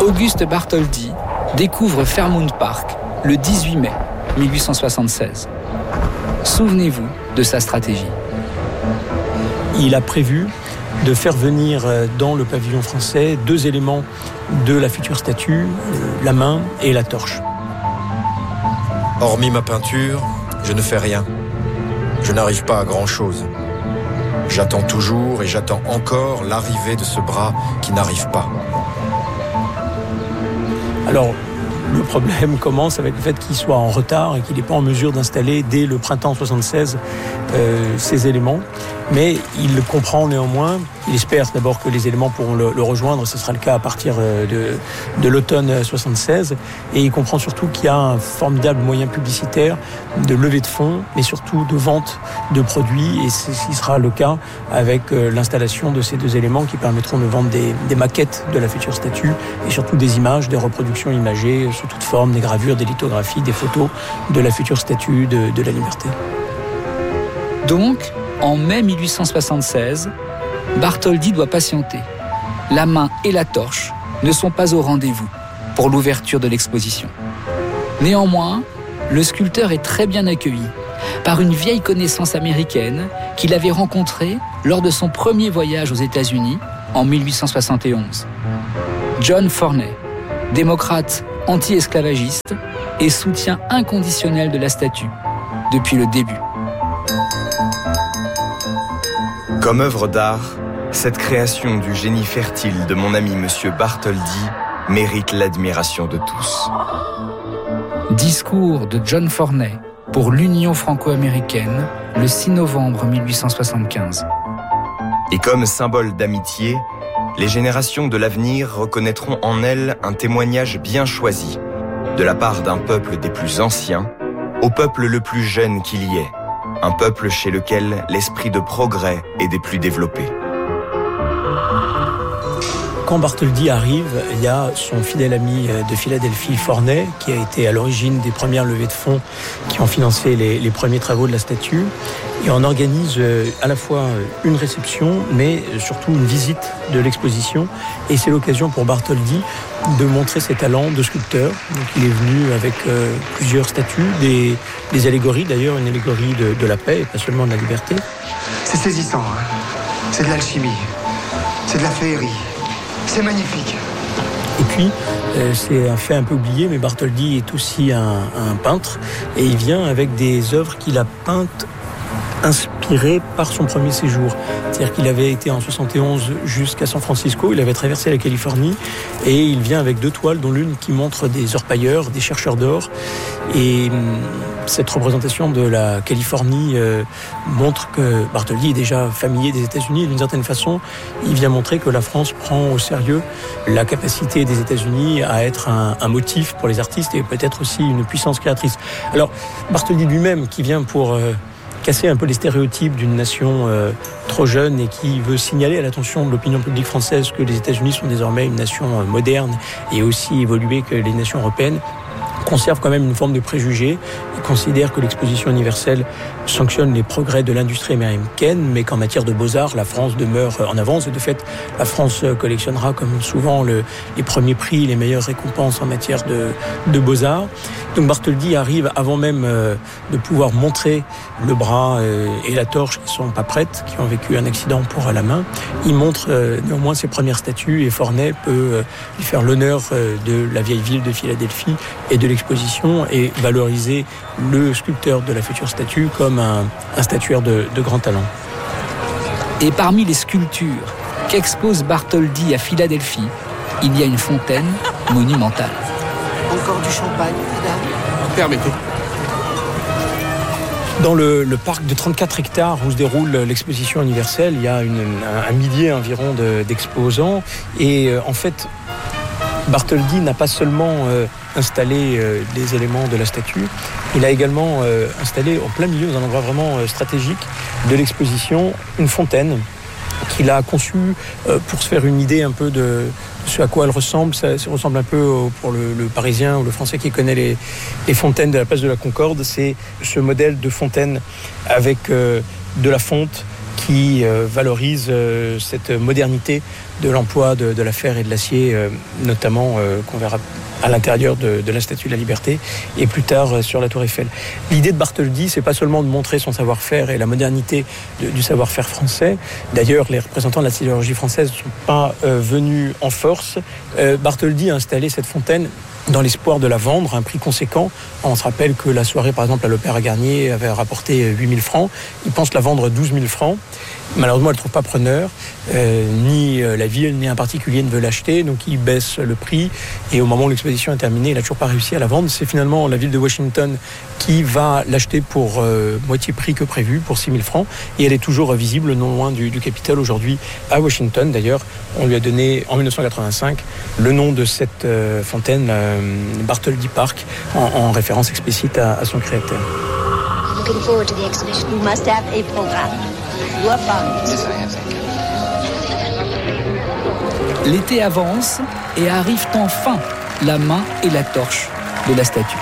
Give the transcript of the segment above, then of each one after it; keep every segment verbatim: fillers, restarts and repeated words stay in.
Auguste Bartholdi découvre Fairmount Park le dix-huit mai mille huit cent soixante-seize. Souvenez-vous de sa stratégie. Il a prévu de faire venir dans le pavillon français deux éléments de la future statue, la main et la torche. Hormis ma peinture, je ne fais rien. Je n'arrive pas à grand-chose. J'attends toujours et j'attends encore l'arrivée de ce bras qui n'arrive pas. Alors, le problème commence avec le fait qu'il soit en retard et qu'il n'est pas en mesure d'installer dès le printemps soixante-seize euh, ces éléments. Mais il le comprend néanmoins. Il espère d'abord que les éléments pourront le, le rejoindre. Ce sera le cas à partir de, de l'automne soixante-seize. Et il comprend surtout qu'il y a un formidable moyen publicitaire de levée de fonds, mais surtout de vente de produits. Et c'est ce qui sera le cas avec l'installation de ces deux éléments qui permettront de vendre des, des maquettes de la future statue et surtout des images, des reproductions imagées sous toute forme, des gravures, des lithographies, des photos de la future statue de, de la Liberté. Donc, en mai mille huit cent soixante-seize, Bartholdi doit patienter. La main et la torche ne sont pas au rendez-vous pour l'ouverture de l'exposition. Néanmoins, le sculpteur est très bien accueilli par une vieille connaissance américaine qu'il avait rencontrée lors de son premier voyage aux États-Unis en mille huit cent soixante et onze. John Forney, démocrate anti-esclavagiste et soutien inconditionnel de la statue depuis le début. Comme œuvre d'art, cette création du génie fertile de mon ami Monsieur Bartholdi mérite l'admiration de tous. Discours de John Forney pour l'Union franco-américaine le six novembre mille huit cent soixante-quinze. Et comme symbole d'amitié, les générations de l'avenir reconnaîtront en elle un témoignage bien choisi, de la part d'un peuple des plus anciens au peuple le plus jeune qu'il y ait. Un peuple chez lequel l'esprit de progrès est des plus développés. Quand Bartholdi arrive, il y a son fidèle ami de Philadelphie, Forney, qui a été à l'origine des premières levées de fonds qui ont financé les, les premiers travaux de la statue. Et on organise à la fois une réception, mais surtout une visite de l'exposition. Et c'est l'occasion pour Bartholdi de montrer ses talents de sculpteur. Donc il est venu avec euh, plusieurs statues, des, des allégories d'ailleurs, une allégorie de, de la paix et pas seulement de la liberté. C'est saisissant, hein. C'est de l'alchimie, c'est de la féerie, c'est magnifique. Et puis, euh, c'est un fait un peu oublié, mais Bartholdi est aussi un, un peintre et il vient avec des œuvres qu'il a peintes inspiré par son premier séjour. C'est-à-dire qu'il avait été en soixante et onze jusqu'à San Francisco, il avait traversé la Californie et il vient avec deux toiles, dont l'une qui montre des orpailleurs, des chercheurs d'or. Et cette représentation de la Californie euh, montre que Bartholdi est déjà familier des États-Unis. D'une certaine façon, il vient montrer que la France prend au sérieux la capacité des États-Unis à être un, un motif pour les artistes et peut-être aussi une puissance créatrice. Alors, Bartholdi lui-même, qui vient pour euh, casser un peu les stéréotypes d'une nation euh, trop jeune et qui veut signaler à l'attention de l'opinion publique française que les États-Unis sont désormais une nation euh, moderne et aussi évoluée que les nations européennes, conserve quand même une forme de préjugé et considère que l'exposition universelle sanctionne les progrès de l'industrie américaine, mais qu'en matière de beaux-arts, la France demeure en avance. Et de fait, la France collectionnera comme souvent le, les premiers prix, les meilleures récompenses en matière de, de beaux-arts. Donc Bartholdi arrive avant même euh, de pouvoir montrer le bras euh, et la torche qui sont pas prêtes, qui ont vécu un accident pour la main. Il montre euh, néanmoins ses premières statues et Forney peut euh, lui faire l'honneur euh, de la vieille ville de Philadelphie et de l'exposition et valoriser le sculpteur de la future statue comme un, un statuaire de, de grand talent. Et parmi les sculptures qu'expose Bartholdi à Philadelphie, il y a une fontaine monumentale. Encore du champagne, madame ? Permettez. Dans le, le parc de trente-quatre hectares où se déroule l'exposition universelle, il y a une, un, un millier environ de, d'exposants. Et euh, en fait, Bartholdi n'a pas seulement euh, installé euh, les éléments de la statue, il a également euh, installé en plein milieu, dans un endroit vraiment euh, stratégique de l'exposition, une fontaine qu'il a conçue euh, pour se faire une idée un peu de ce à quoi elle ressemble. Ça, ça ressemble un peu au, pour le, le Parisien ou le Français qui connaît les, les fontaines de la place de la Concorde. C'est ce modèle de fontaine avec euh, de la fonte qui euh, valorise euh, cette modernité de l'emploi de, de la fer et de l'acier, euh, notamment euh, qu'on verra à l'intérieur de, de la Statue de la Liberté et plus tard euh, sur la Tour Eiffel. L'idée de Bartholdi, c'est pas seulement de montrer son savoir-faire et la modernité de, du savoir-faire français. D'ailleurs, les représentants de la sidérurgie française ne sont pas euh, venus en force. Euh, Bartholdi a installé cette fontaine dans l'espoir de la vendre à un prix conséquent. On se rappelle que la soirée, par exemple, à l'Opéra Garnier avait rapporté huit mille francs. Il pense la vendre douze mille francs. Malheureusement, elle ne trouve pas preneur. Euh, ni la ville, ni un particulier ne veut l'acheter. Donc, il baisse le prix. Et au moment où l'exposition est terminée, il n'a toujours pas réussi à la vendre. C'est finalement la ville de Washington qui va l'acheter pour euh, moitié prix que prévu, pour six mille francs. Et elle est toujours visible non loin du, du Capitole aujourd'hui à Washington. D'ailleurs, on lui a donné en dix-neuf cent quatre-vingt-cinq le nom de cette euh, fontaine, euh, Bartholdi Park, en, en référence explicite à, à son créateur. Looking forward to the exhibition. You must have a program. You are fine. Yes, I have, thank you. L'été avance et arrivent enfin la main et la torche de la statue.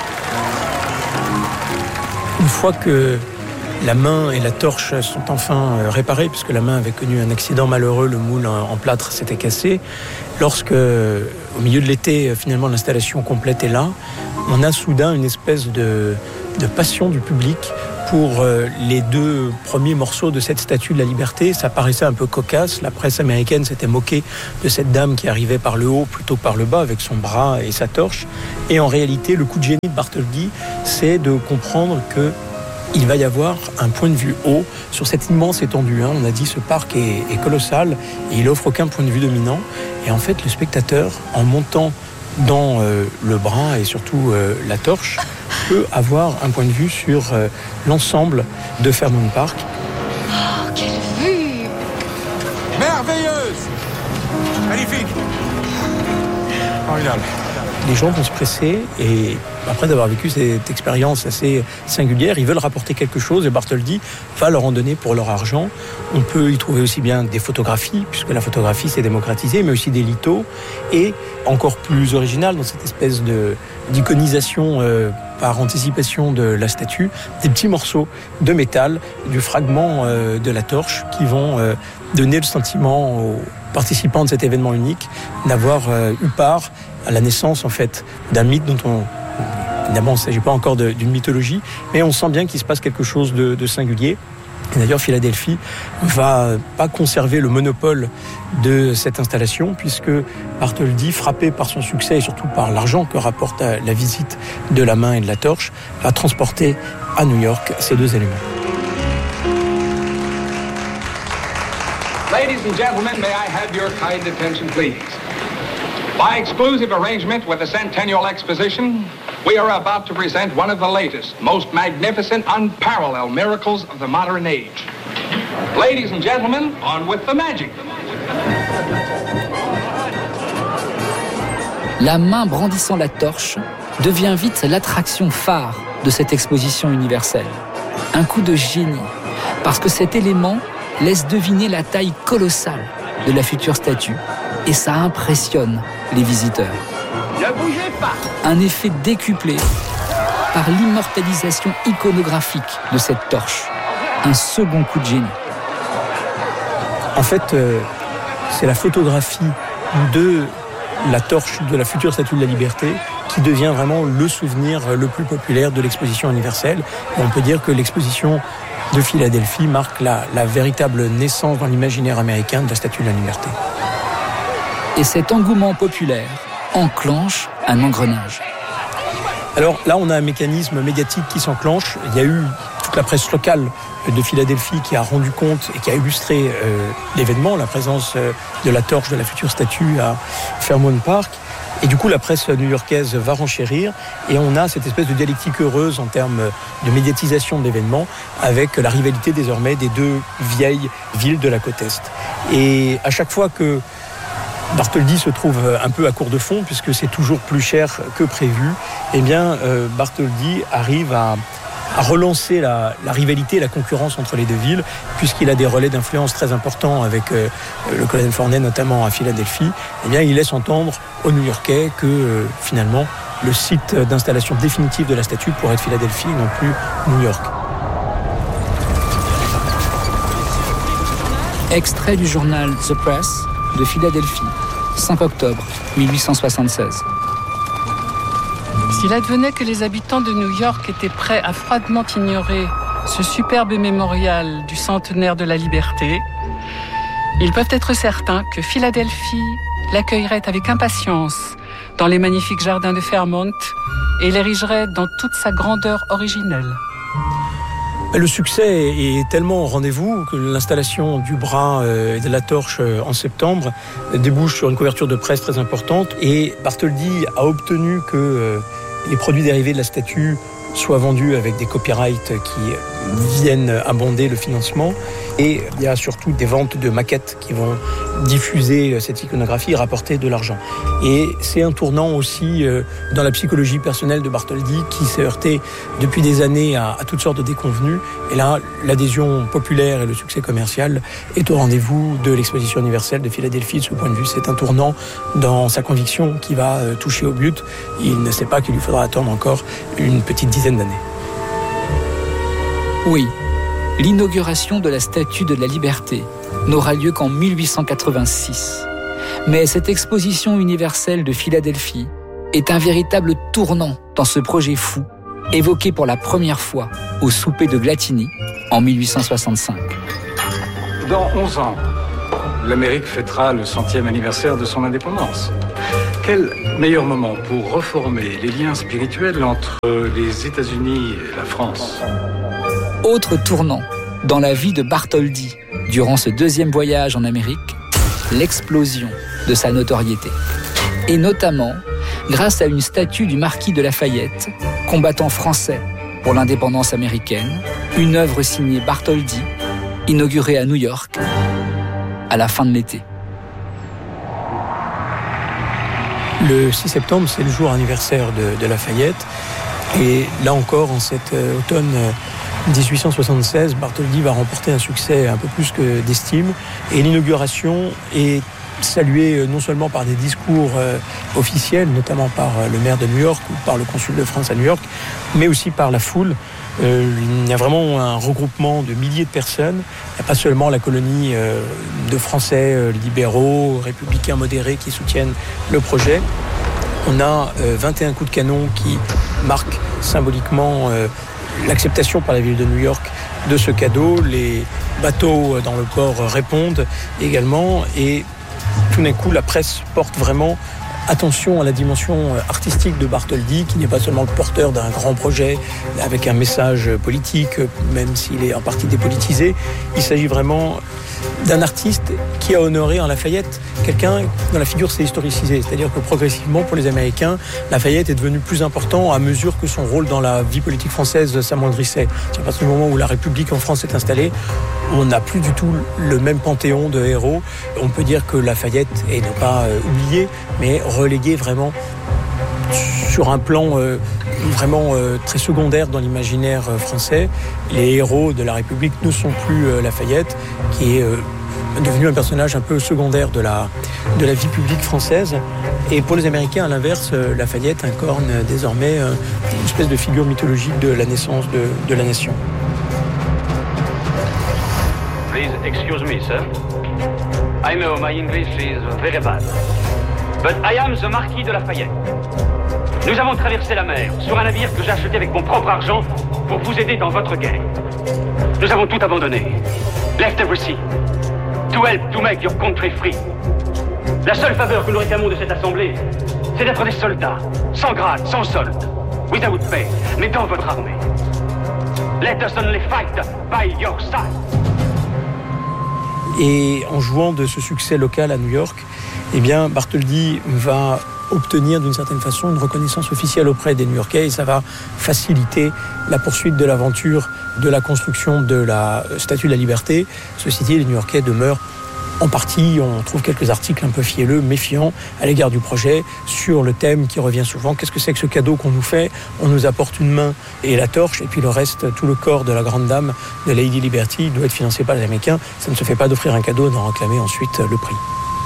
Une fois que la main et la torche sont enfin réparées, puisque la main avait connu un accident malheureux, le moule en plâtre s'était cassé, lorsque, au milieu de l'été, finalement l'installation complète est là, on a soudain une espèce de, de passion du public pour euh, les deux premiers morceaux de cette Statue de la Liberté. Ça paraissait un peu cocasse. La presse américaine s'était moquée de cette dame qui arrivait par le haut plutôt que par le bas avec son bras et sa torche. Et en réalité, le coup de génie de Bartholdi, c'est de comprendre que il va y avoir un point de vue haut sur cette immense étendue. Hein. On a dit ce parc est, est colossal et il offre aucun point de vue dominant. Et en fait, le spectateur, en montant dans euh, le bras et surtout euh, la torche, peut avoir un point de vue sur euh, l'ensemble de Fairmount Park. Oh, quelle vue! Merveilleuse! Magnifique! Formidable. Les gens vont se presser et après d'avoir vécu cette expérience assez singulière, ils veulent rapporter quelque chose et Bartholdi va leur en donner pour leur argent. On peut y trouver aussi bien des photographies, puisque la photographie s'est démocratisée, mais aussi des lithos et encore plus original dans cette espèce de, d'iconisation euh, par anticipation de la statue, des petits morceaux de métal, du fragment euh, de la torche qui vont euh, donner le sentiment aux participants de cet événement unique d'avoir euh, eu part à la naissance en fait d'un mythe dont on évidemment il ne s'agit pas encore de, d'une mythologie, mais on sent bien qu'il se passe quelque chose de, de singulier. Et d'ailleurs, Philadelphie va pas conserver le monopole de cette installation, puisque Bartholdi, frappé par son succès et surtout par l'argent que rapporte la visite de la main et de la torche, va transporter à New York ces deux éléments. Ladies and gentlemen, may I have your kind attention, please? By exclusive arrangement with the Centennial Exposition, we are about to present one of the latest, most magnificent, unparalleled miracles of the modern age. Ladies and gentlemen, on with the magic. La main brandissant la torche devient vite l'attraction phare de cette exposition universelle. Un coup de génie, parce que cet élément laisse deviner la taille colossale de la future statue et ça impressionne les visiteurs. Ne bougez pas! Un effet décuplé par l'immortalisation iconographique de cette torche. Un second coup de génie. En fait, euh, c'est la photographie de la torche de la future Statue de la Liberté qui devient vraiment le souvenir le plus populaire de l'exposition universelle. Et on peut dire que l'exposition de Philadelphie marque la, la véritable naissance dans l'imaginaire américain de la Statue de la Liberté. Et cet engouement populaire enclenche un engrenage. Alors là, on a un mécanisme médiatique qui s'enclenche. Il y a eu toute la presse locale de Philadelphie qui a rendu compte et qui a illustré euh, l'événement, la présence euh, de la torche de la future statue à Fairmount Park. Et du coup, la presse new-yorkaise va renchérir et on a cette espèce de dialectique heureuse en termes de médiatisation de l'événement avec la rivalité désormais des deux vieilles villes de la côte Est. Et à chaque fois que Bartholdi se trouve un peu à court de fonds puisque c'est toujours plus cher que prévu, eh bien euh, Bartholdi arrive à, à relancer la, la rivalité, la concurrence entre les deux villes puisqu'il a des relais d'influence très importants avec euh, le colonel Forney notamment à Philadelphie. Eh bien, il laisse entendre aux New-Yorkais que euh, finalement le site d'installation définitive de la statue pourrait être Philadelphie et non plus New York. Extrait du journal The Press de Philadelphie, cinq octobre mille huit cent soixante-seize. S'il advenait que les habitants de New York étaient prêts à froidement ignorer ce superbe mémorial du centenaire de la liberté, ils peuvent être certains que Philadelphie l'accueillerait avec impatience dans les magnifiques jardins de Fairmount et l'érigerait dans toute sa grandeur originelle. Le succès est tellement au rendez-vous que l'installation du bras et de la torche en septembre débouche sur une couverture de presse très importante et Bartholdi a obtenu que les produits dérivés de la statue soient vendus avec des copyrights qui viennent abonder le financement. Et il y a surtout des ventes de maquettes qui vont diffuser cette iconographie et rapporter de l'argent. Et c'est un tournant aussi dans la psychologie personnelle de Bartholdi qui s'est heurté depuis des années à, à toutes sortes de déconvenues. Et là, l'adhésion populaire et le succès commercial est au rendez-vous de l'exposition universelle de Philadelphie. De ce point de vue, c'est un tournant dans sa conviction qui va toucher au but. Il ne sait pas qu'il lui faudra attendre encore une petite dizaine d'années. Oui. L'inauguration de la Statue de la Liberté n'aura lieu qu'en mille huit cent quatre-vingt-six. Mais cette exposition universelle de Philadelphie est un véritable tournant dans ce projet fou, évoqué pour la première fois au souper de Glatini en mille huit cent soixante-cinq. Dans onze ans, l'Amérique fêtera le centième anniversaire de son indépendance. Quel meilleur moment pour reformer les liens spirituels entre les États-Unis et la France ? Autre tournant dans la vie de Bartholdi durant ce deuxième voyage en Amérique, l'explosion de sa notoriété. Et notamment grâce à une statue du marquis de Lafayette, combattant français pour l'indépendance américaine, une œuvre signée Bartholdi, inaugurée à New York à la fin de l'été. Le six septembre, c'est le jour anniversaire de, de Lafayette. Et là encore, en cet euh, automne euh, dix-huit cent soixante-seize, Bartholdi va remporter un succès un peu plus que d'estime. Et l'inauguration est saluée euh, non seulement par des discours euh, officiels, notamment par euh, le maire de New York ou par le consul de France à New York, mais aussi par la foule. Euh, il y a vraiment un regroupement de milliers de personnes. Il n'y a pas seulement la colonie euh, de Français euh, libéraux, républicains modérés qui soutiennent le projet. On a euh, vingt et un coups de canon qui marquent symboliquement euh, l'acceptation par la ville de New York de ce cadeau. Les bateaux dans le port répondent également et tout d'un coup la presse porte vraiment attention à la dimension artistique de Bartholdi, qui n'est pas seulement le porteur d'un grand projet avec un message politique, même s'il est en partie dépolitisé. Il s'agit vraiment d'un artiste qui a honoré en Lafayette quelqu'un dont la figure s'est historicisée. C'est-à-dire que progressivement, pour les Américains, Lafayette est devenu plus important à mesure que son rôle dans la vie politique française s'amoindrissait. À partir du moment où la République en France est installée, on n'a plus du tout le même panthéon de héros. On peut dire que Lafayette est non pas euh, oublié, mais relégué vraiment sur un plan euh, vraiment euh, très secondaire dans l'imaginaire euh, français. Les héros de la République ne sont plus euh, Lafayette, qui est euh, devenu un personnage un peu secondaire de la, de la vie publique française. Et pour les Américains, à l'inverse, euh, Lafayette incarne euh, désormais euh, une espèce de figure mythologique de la naissance de, de la nation. Please excuse me, sir. I know my English is very bad. But I am the Marquis de Lafayette. Nous avons traversé la mer sur un navire que j'ai acheté avec mon propre argent pour vous aider dans votre guerre. Nous avons tout abandonné. Left everything. To help to make your country free. La seule faveur que nous réclamons de cette assemblée, c'est d'être des soldats, sans grade, sans solde, without pay, mais dans votre armée. Let us only fight by your side. Et en jouant de ce succès local à New York, eh bien, Bartholdi va obtenir d'une certaine façon une reconnaissance officielle auprès des New-Yorkais et ça va faciliter la poursuite de l'aventure de la construction de la Statue de la Liberté. Ceci dit, les New-Yorkais demeurent en partie, on trouve quelques articles un peu fielleux, méfiants à l'égard du projet sur le thème qui revient souvent. Qu'est-ce que c'est que ce cadeau qu'on nous fait ? On nous apporte une main et la torche et puis le reste, tout le corps de la grande dame de Lady Liberty doit être financé par les Américains. Ça ne se fait pas d'offrir un cadeau et d'en réclamer ensuite le prix.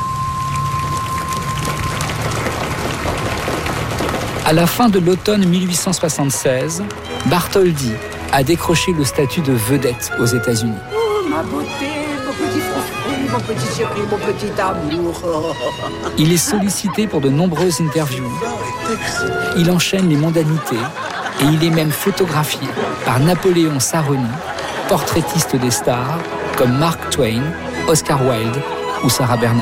À la fin de l'automne mille huit cent soixante-seize, Bartholdi a décroché le statut de vedette aux États-Unis. Oh, ma beauté, mon petit frère. mon petit chéri, mon petit amour. Il est sollicité pour de nombreuses interviews. Il enchaîne les mondanités et il est même photographié par Napoléon Sarony, portraitiste des stars comme Mark Twain, Oscar Wilde ou Sarah Bernhardt.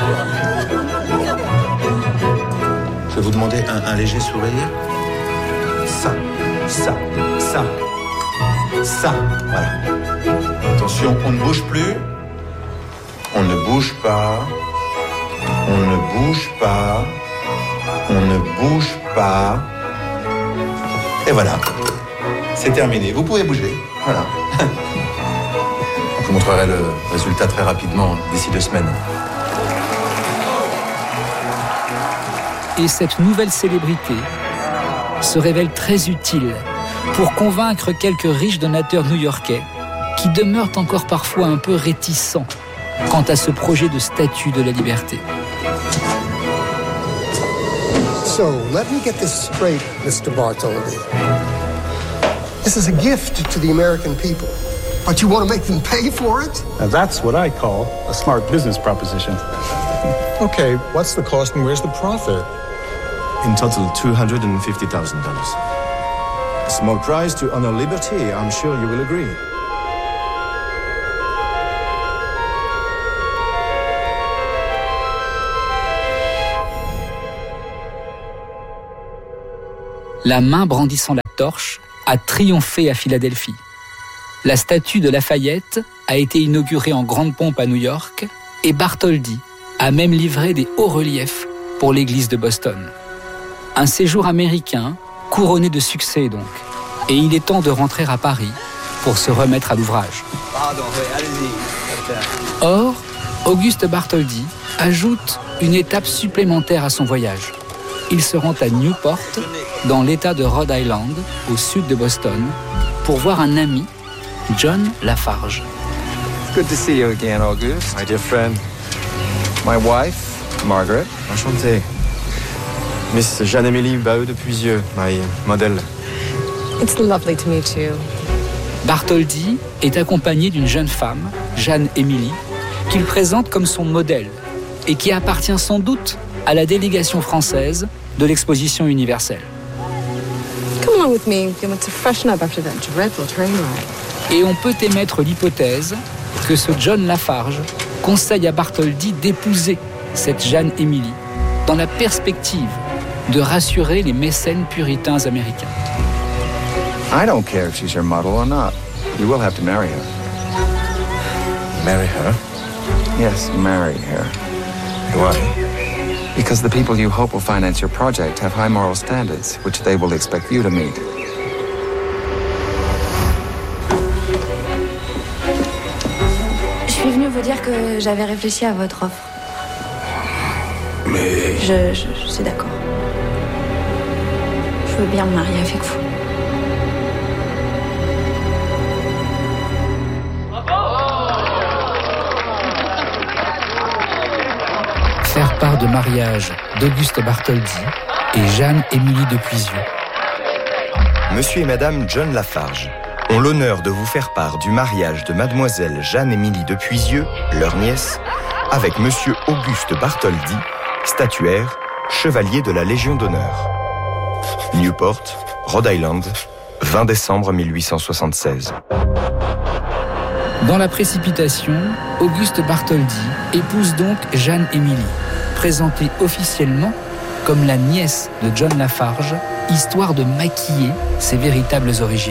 Je vais vous demander un, un léger sourire. Ça, ça, ça, ça, voilà. Attention, on ne bouge plus. On ne bouge pas. On ne bouge pas. On ne bouge pas. Et voilà. C'est terminé. Vous pouvez bouger. Voilà. Je vous montrerai le résultat très rapidement, d'ici deux semaines. Et cette nouvelle célébrité se révèle très utile pour convaincre quelques riches donateurs new-yorkais qui demeurent encore parfois un peu réticents quant à ce projet de statue de la liberté. So, let me get this straight, Mister Bartholdi. This is a gift to the American people, but you want to make them pay for it? Now that's what I call a smart business proposition. Okay, what's the cost and where's the profit? In total, two hundred fifty thousand dollars. A small price to honor liberty, I'm sure you will agree. La main brandissant la torche a triomphé à Philadelphie. La statue de Lafayette a été inaugurée en grande pompe à New York et Bartholdi a même livré des hauts reliefs pour l'église de Boston. Un séjour américain couronné de succès donc. Et il est temps de rentrer à Paris pour se remettre à l'ouvrage. Or, Auguste Bartholdi ajoute une étape supplémentaire à son voyage. Il se rend à Newport, dans l'État de Rhode Island, au sud de Boston, pour voir un ami, John Lafarge. Good to see you again, Auguste. My dear friend. My wife, Margaret. Enchanté. Miss Jeanne-Émilie Baheu de Puisieux, my model. It's lovely to meet you. Bartholdi est accompagné d'une jeune femme, Jeanne-Émilie, qu'il présente comme son modèle et qui appartient sans doute à la délégation française de l'exposition universelle. Come along with me. We want to freshen up after that dreadful train ride. Et on peut émettre l'hypothèse que ce John Lafarge conseille à Bartholdi d'épouser cette Jeanne-Émilie dans la perspective de rassurer les mécènes puritains américains. I don't care if she's your model or not. You will have to marry her. Marry her? Yes, marry her. Why? Because the people you hope will finance your project have high moral standards, which they will expect you to meet. Je suis venue vous dire que j'avais réfléchi à votre offre. Mais... Je, je, je suis d'accord. Je veux bien me marier avec vous. Faire part de mariage d'Auguste Bartholdi et Jeanne-Émilie de Puisieux. Monsieur et Madame John Lafarge ont l'honneur de vous faire part du mariage de Mademoiselle Jeanne-Émilie de Puisieux, leur nièce, avec Monsieur Auguste Bartholdi, statuaire, chevalier de la Légion d'honneur. Newport, Rhode Island, vingt décembre mille huit cent soixante-seize. Dans la précipitation, Auguste Bartholdi épouse donc Jeanne-Émilie, présentée officiellement comme la nièce de John Lafarge, histoire de maquiller ses véritables origines.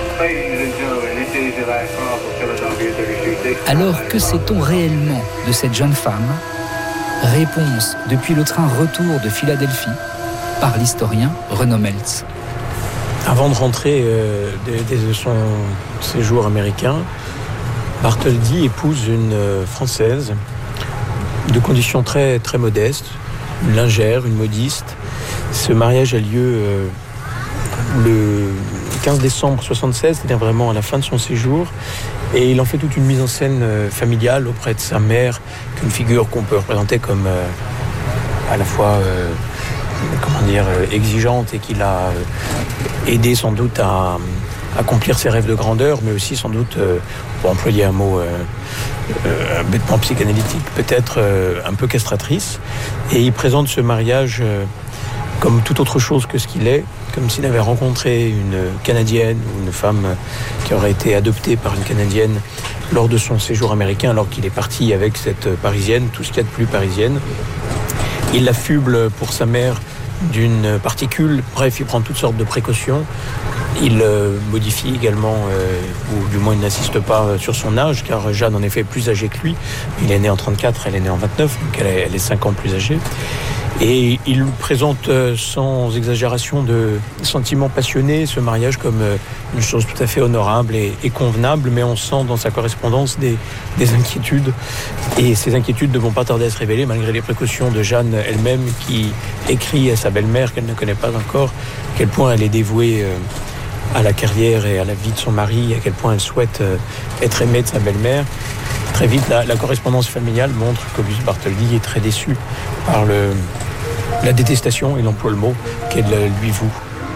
Alors, que sait-on réellement de cette jeune femme? Réponse depuis le train retour de Philadelphie par l'historien Renaud Meltz. Avant de rentrer euh, de, de son séjour américain, Bartholdi épouse une euh, Française de conditions très, très modestes, une lingère, une modiste. Ce mariage a lieu euh, le quinze décembre soixante-seize, c'est-à-dire vraiment à la fin de son séjour. Et il en fait toute une mise en scène euh, familiale auprès de sa mère, une figure qu'on peut représenter comme euh, à la fois euh, comment dire, euh, exigeante et qui l'a euh, aidé sans doute à, accomplir ses rêves de grandeur, mais aussi sans doute, euh, pour employer un mot euh, euh, bêtement psychanalytique, peut-être euh, un peu castratrice. Et il présente ce mariage euh, comme tout autre chose que ce qu'il est, comme s'il avait rencontré une Canadienne ou une femme qui aurait été adoptée par une Canadienne lors de son séjour américain, alors qu'il est parti avec cette Parisienne, tout ce qu'il y a de plus parisienne. Il l'affuble pour sa mère d'une particule, bref, il prend toutes sortes de précautions. Il euh, modifie également, euh, ou du moins il n'insiste pas sur son âge, car Jeanne en effet est plus âgée que lui. Il est né en trente-quatre, elle est née en vingt-neuf, donc elle est, elle est cinq ans plus âgée. Et il présente euh, sans exagération de sentiments passionnés ce mariage comme euh, une chose tout à fait honorable et, et convenable, mais on sent dans sa correspondance des, des inquiétudes. Et ces inquiétudes ne vont pas tarder à se révéler malgré les précautions de Jeanne elle-même, qui écrit à sa belle-mère qu'elle ne connaît pas encore, à quel point elle est dévouée euh, à la carrière et à la vie de son mari, à quel point elle souhaite euh, être aimée de sa belle-mère. Très vite, la, la correspondance familiale montre qu'Auguste Bartholdi est très déçu par le, la détestation, il emploie le mot, qu'elle lui voue.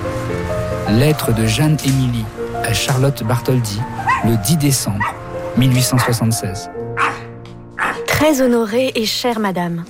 Lettre de Jeanne-Émilie à Charlotte Bartholdi, le dix décembre mille huit cent soixante-seize. Très honorée et chère madame,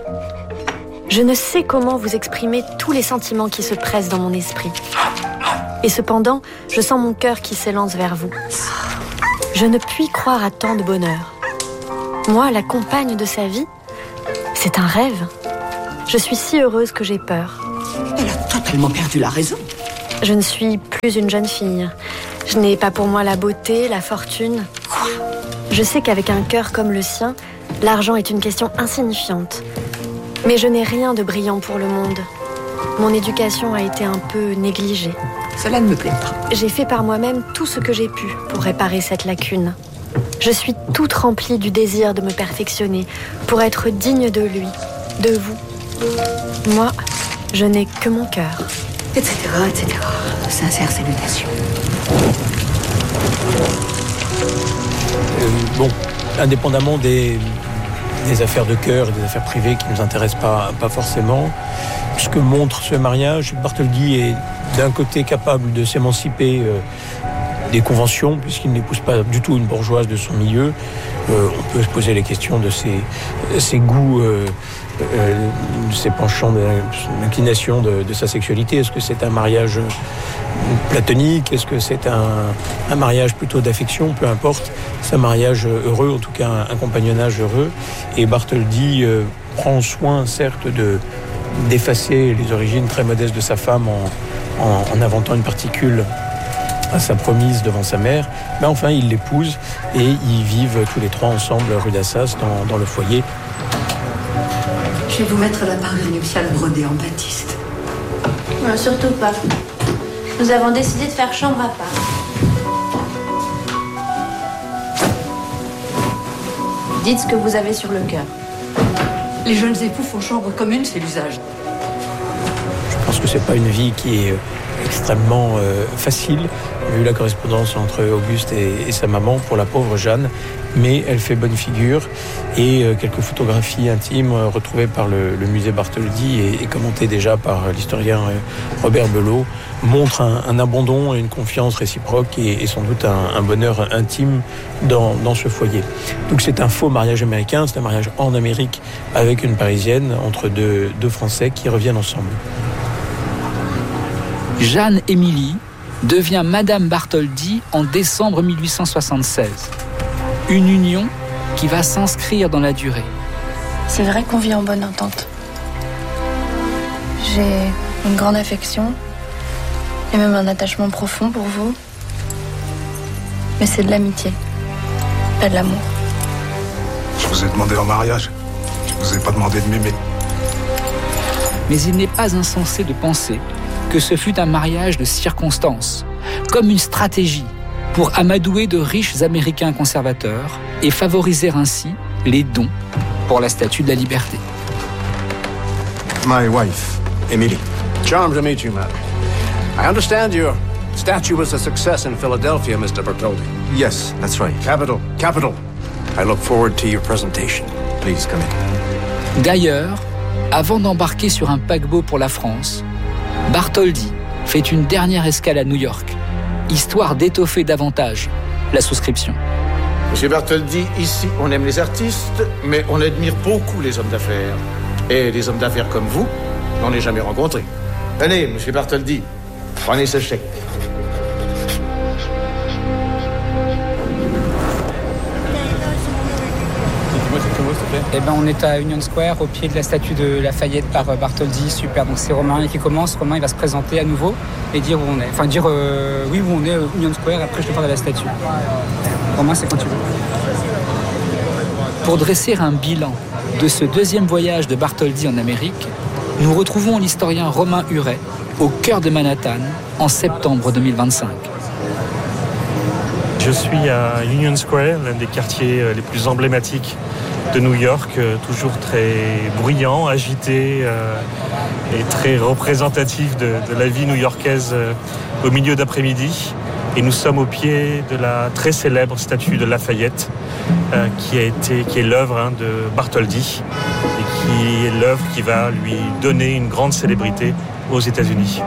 je ne sais comment vous exprimer tous les sentiments qui se pressent dans mon esprit. Et cependant, je sens mon cœur qui s'élance vers vous. Je ne puis croire à tant de bonheur. Moi, la compagne de sa vie, c'est un rêve. Je suis si heureuse que j'ai peur. Elle a totalement perdu la raison. Je ne suis plus une jeune fille. Je n'ai pas pour moi la beauté, la fortune. Quoi ? Je sais qu'avec un cœur comme le sien, l'argent est une question insignifiante. Mais je n'ai rien de brillant pour le monde. Mon éducation a été un peu négligée. Cela ne me plaît pas. J'ai fait par moi-même tout ce que j'ai pu pour réparer cette lacune. Je suis toute remplie du désir de me perfectionner pour être digne de lui, de vous. Moi, je n'ai que mon cœur. Etc, et cetera. Sincères salutations. Euh, bon, indépendamment des, des affaires de cœur, des affaires privées qui ne nous intéressent pas, pas forcément, ce que montre ce mariage, Bartholdi est d'un côté capable de s'émanciper euh, des conventions, puisqu'il n'épouse pas du tout une bourgeoise de son milieu. Euh, on peut se poser les questions de ses, ses goûts, euh, euh, de ses penchants, de l'inclination de, de sa sexualité. Est-ce que c'est un mariage platonique? Est-ce que c'est un, un mariage plutôt d'affection? Peu importe, c'est un mariage heureux, en tout cas un, un compagnonnage heureux. Et Bartholdi euh, prend soin, certes, de d'effacer les origines très modestes de sa femme en, en, en inventant une particule à sa promise devant sa mère, mais enfin il l'épouse et ils vivent tous les trois ensemble rue d'Assas dans, dans le foyer. Je vais vous mettre la parure nuptiale brodée en batiste. Non, surtout pas. Nous avons décidé de faire chambre à part. Dites ce que vous avez sur le cœur. Les jeunes époux font chambre commune, c'est l'usage. Je pense que c'est pas une vie qui est extrêmement euh, facile, vu la correspondance entre Auguste et, et sa maman pour la pauvre Jeanne, mais elle fait bonne figure et euh, quelques photographies intimes euh, retrouvées par le, le musée Bartholdi et, et commentées déjà par l'historien euh, Robert Belot montrent un, un abandon et une confiance réciproque et, et sans doute un, un bonheur intime dans, dans ce foyer. Donc c'est un faux mariage américain, c'est un mariage en Amérique avec une Parisienne entre deux, deux Français qui reviennent ensemble. Jeanne-Émilie devient Madame Bartholdi en décembre mille huit cent soixante-seize. Une union qui va s'inscrire dans la durée. C'est vrai qu'on vit en bonne entente. J'ai une grande affection et même un attachement profond pour vous. Mais c'est de l'amitié, pas de l'amour. Je vous ai demandé en mariage. Je vous ai pas demandé de m'aimer. Mais il n'est pas insensé de penser que ce fut un mariage de circonstances, comme une stratégie pour amadouer de riches Américains conservateurs et favoriser ainsi les dons pour la Statue de la Liberté. My wife, Emily. Charmed to meet you, madam. I understand your statue was a success in Philadelphia, Mister Bartholdi. Yes, that's right. Capital, capital. I look forward to your presentation. Please come in. D'ailleurs, avant d'embarquer sur un paquebot pour la France, Bartholdi fait une dernière escale à New York, histoire d'étoffer davantage la souscription. Monsieur Bartholdi, ici, on aime les artistes, mais on admire beaucoup les hommes d'affaires. Et les hommes d'affaires comme vous, on n'en ai jamais rencontré. Allez, monsieur Bartholdi, prenez ce chèque. Eh ben, on est à Union Square, au pied de la statue de Lafayette par Bartholdi. Super, donc c'est Romain qui commence. Romain, il va se présenter à nouveau et dire où on est. Enfin, dire euh, oui, où on est, Union Square, après je te parle de la statue. Romain, c'est quand tu veux. Pour dresser un bilan de ce deuxième voyage de Bartholdi en Amérique, nous retrouvons l'historien Romain Huret au cœur de Manhattan en septembre deux mille vingt-cinq. Je suis à Union Square, l'un des quartiers les plus emblématiques de New York, toujours très bruyant, agité euh, et très représentatif de, de la vie new-yorkaise euh, au milieu d'après-midi. Et nous sommes au pied de la très célèbre statue de Lafayette, euh, qui a été, qui est l'œuvre hein, de Bartholdi et qui est l'œuvre qui va lui donner une grande célébrité aux États-Unis.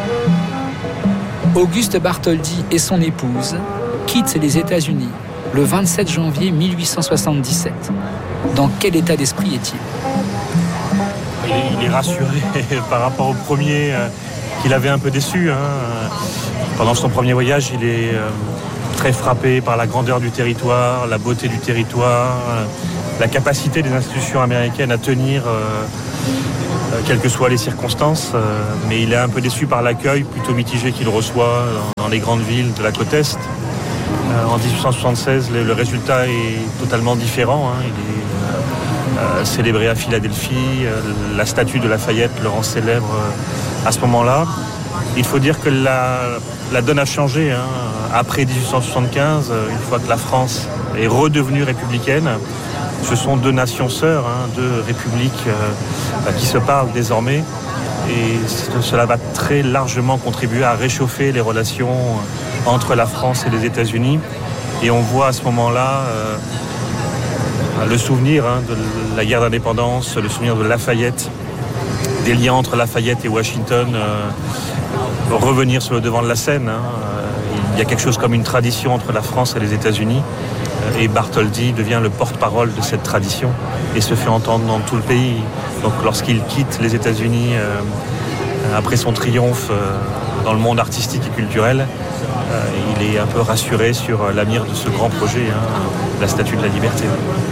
Auguste Bartholdi et son épouse quittent les États-Unis le vingt-sept janvier mille huit cent soixante-dix-sept. Dans quel état d'esprit est-il ? Il est, il est rassuré par rapport au premier euh, qu'il avait un peu déçu. Hein. Pendant son premier voyage, il est euh, très frappé par la grandeur du territoire, la beauté du territoire, euh, la capacité des institutions américaines à tenir, euh, euh, quelles que soient les circonstances. Euh, mais il est un peu déçu par l'accueil plutôt mitigé qu'il reçoit dans, dans les grandes villes de la côte Est. En dix-huit cent soixante-seize, le, le résultat est totalement différent. Hein. Il est euh, euh, célébré à Philadelphie. Euh, la statue de Lafayette le rend célèbre euh, à ce moment-là. Il faut dire que la, la donne a changé. Hein. Après dix-huit cent soixante-quinze, euh, une fois que la France est redevenue républicaine, ce sont deux nations sœurs, hein, deux républiques euh, qui se parlent désormais. Et cela va très largement contribuer à réchauffer les relations entre la France et les États-Unis. Et on voit à ce moment-là euh, le souvenir hein, de la guerre d'indépendance, le souvenir de Lafayette, des liens entre Lafayette et Washington euh, revenir sur le devant de la scène. Hein. Il y a quelque chose comme une tradition entre la France et les États-Unis. Et Bartholdi devient le porte-parole de cette tradition et se fait entendre dans tout le pays. Donc lorsqu'il quitte les États-Unis euh, après son triomphe euh, dans le monde artistique et culturel, euh, il est un peu rassuré sur l'avenir de ce grand projet, hein, la Statue de la Liberté.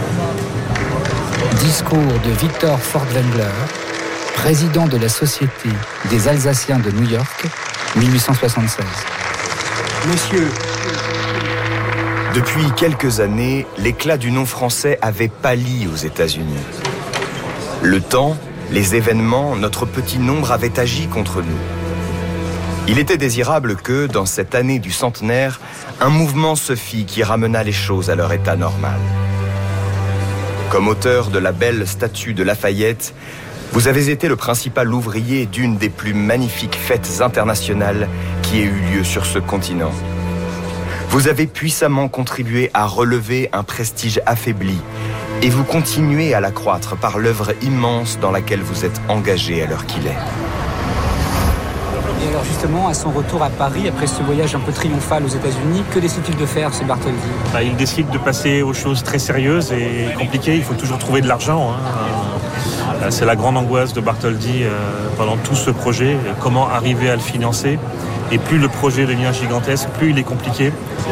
Discours de Victor Fort Wengler, président de la Société des Alsaciens de New York, mille huit cent soixante-seize. Messieurs, depuis quelques années, l'éclat du nom français avait pâli aux États-Unis. Le temps, les événements, notre petit nombre avaient agi contre nous. Il était désirable que, dans cette année du centenaire, un mouvement se fit qui ramena les choses à leur état normal. Comme auteur de la belle statue de Lafayette, vous avez été le principal ouvrier d'une des plus magnifiques fêtes internationales qui ait eu lieu sur ce continent. Vous avez puissamment contribué à relever un prestige affaibli et vous continuez à l'accroître par l'œuvre immense dans laquelle vous êtes engagé à l'heure qu'il est. Et alors justement, à son retour à Paris, après ce voyage un peu triomphal aux États-Unis, que décide-t-il de faire, ce Bartholdi ? Bah, il décide de passer aux choses très sérieuses et compliquées. Il faut toujours trouver de l'argent. Hein. C'est la grande angoisse de Bartholdi euh, pendant tout ce projet. Comment arriver à le financer ? Et plus le projet devient gigantesque, plus il est compliqué,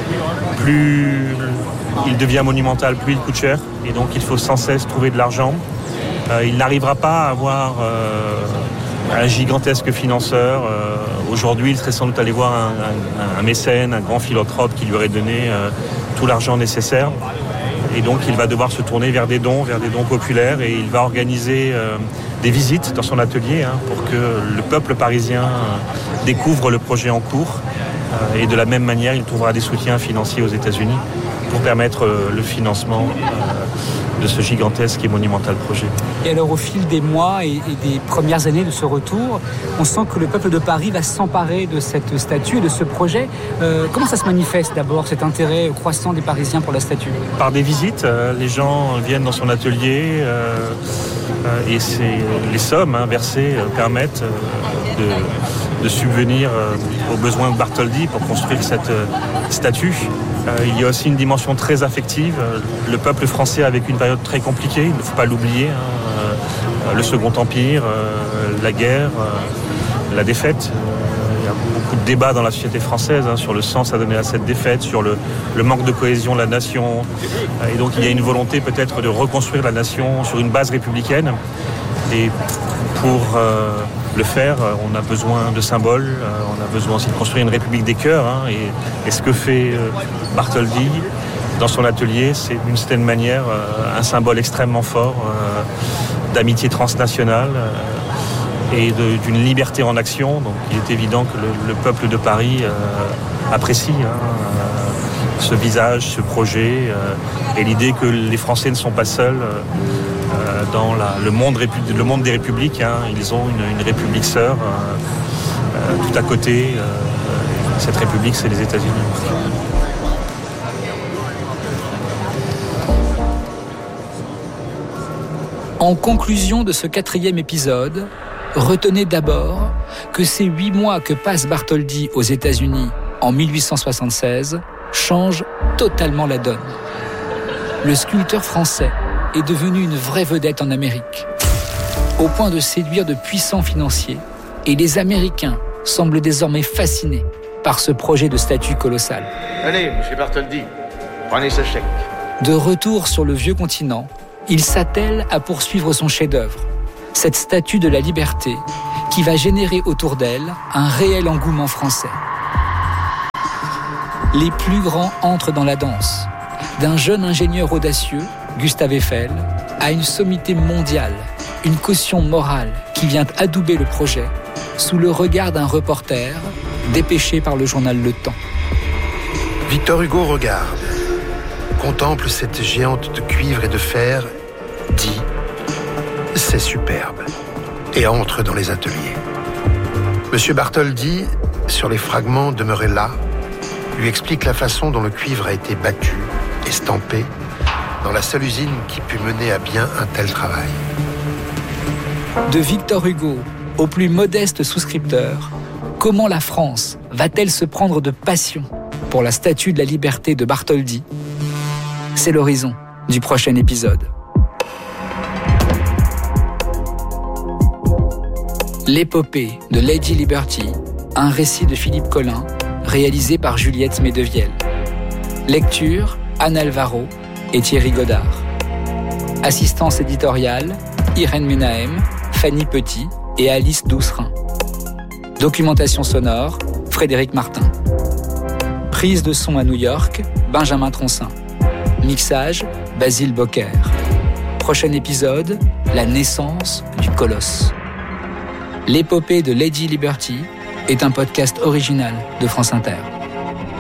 plus il devient monumental, plus il coûte cher. Et donc il faut sans cesse trouver de l'argent. Euh, il n'arrivera pas à avoir euh, un gigantesque financeur. Euh, aujourd'hui, il serait sans doute allé voir un, un, un mécène, un grand philanthrope qui lui aurait donné euh, tout l'argent nécessaire. Et donc il va devoir se tourner vers des dons, vers des dons populaires. Et il va organiser euh, des visites dans son atelier hein, pour que le peuple parisien euh, découvre le projet en cours. Euh, et de la même manière, il trouvera des soutiens financiers aux États-Unis pour permettre euh, le financement euh, de ce gigantesque et monumental projet. Et alors, au fil des mois et, et des premières années de ce retour, on sent que le peuple de Paris va s'emparer de cette statue et de ce projet. Euh, comment ça se manifeste d'abord, cet intérêt croissant des Parisiens pour la statue ? Par des visites, euh, les gens viennent dans son atelier euh, euh, et c'est, les sommes hein, versées euh, permettent euh, de, de subvenir euh, aux besoins de Bartholdi pour construire cette euh, statue. Euh, il y a aussi une dimension très affective. Le peuple français a vécu une période très compliquée, il ne faut pas l'oublier. Hein. Euh, le Second Empire, euh, la guerre, euh, la défaite. Il y a beaucoup de débats dans la société française hein, sur le sens à donner à cette défaite, sur le, le manque de cohésion de la nation. Et donc il y a une volonté peut-être de reconstruire la nation sur une base républicaine. Et pour euh, le faire, on a besoin de symboles, on a besoin aussi de construire une république des cœurs. Hein, et, et ce que fait euh, Bartholdi dans son atelier, c'est d'une certaine manière euh, un symbole extrêmement fort euh, d'amitié transnationale euh, et de, d'une liberté en action. Donc il est évident que le, le peuple de Paris euh, apprécie hein, euh, ce visage, ce projet euh, et l'idée que les Français ne sont pas seuls euh, dans la, le, monde répu- le monde des républiques. Hein. Ils ont une, une république sœur euh, euh, tout à côté. Euh, cette république, c'est les États-Unis. En conclusion de ce quatrième épisode, retenez d'abord que ces huit mois que passe Bartholdi aux États-Unis en mille huit cent soixante-seize changent totalement la donne. Le sculpteur français est devenu une vraie vedette en Amérique, au point de séduire de puissants financiers, et les Américains semblent désormais fascinés par ce projet de statue colossale. Allez, monsieur Bartholdi, prenez ce chèque. De retour sur le vieux continent, il s'attelle à poursuivre son chef-d'œuvre, cette statue de la liberté qui va générer autour d'elle un réel engouement français. Les plus grands entrent dans la danse, d'un jeune ingénieur audacieux, Gustave Eiffel, à une sommité mondiale, une caution morale qui vient adouber le projet sous le regard d'un reporter dépêché par le journal Le Temps. Victor Hugo regarde, contemple cette géante de cuivre et de fer, dit « c'est superbe » et entre dans les ateliers. Monsieur Bartholdi, sur les fragments demeurés là, lui explique la façon dont le cuivre a été battu, estampé, dans la seule usine qui put mener à bien un tel travail. De Victor Hugo au plus modeste souscripteur, comment la France va-t-elle se prendre de passion pour la statue de la liberté de Bartholdi ? C'est l'horizon du prochain épisode. L'épopée de Lady Liberty, un récit de Philippe Collin, réalisé par Juliette Medevielle. Lecture, Anne Alvaro et Thierry Godard. Assistance éditoriale, Irène Menahem, Fanny Petit et Alice Doucerin. Documentation sonore, Frédéric Martin. Prise de son à New York, Benjamin Troncin. Mixage, Basile Bocquer. Prochain épisode, la naissance du colosse. L'épopée de Lady Liberty est un podcast original de France Inter.